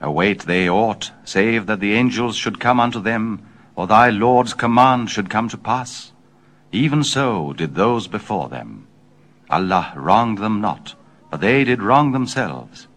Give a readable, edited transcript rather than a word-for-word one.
Await they aught, save that the angels should come unto them, or thy Lord's command should come to pass? Even so did those before them. Allah wronged them not, but they did wrong themselves.